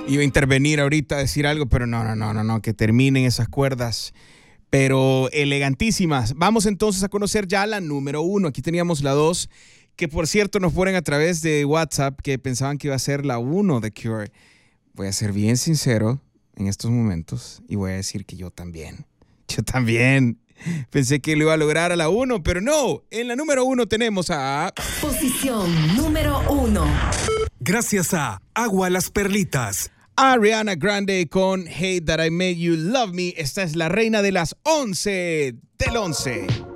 Iba a intervenir ahorita a decir algo, pero no, que terminen esas cuerdas. Pero elegantísimas. Vamos entonces a conocer ya la número 1. Aquí teníamos la 2, que por cierto nos ponen a través de WhatsApp que pensaban que iba a ser la 1 de Cure. Voy a ser bien sincero en estos momentos y voy a decir que yo también. Pensé que lo iba a lograr a la 1, pero no. En la número 1 tenemos a... Posición número 1. Gracias a Agua Las Perlitas. Ariana Grande con Hate That I Made You Love Me. Esta es la reina de las 11 del 11.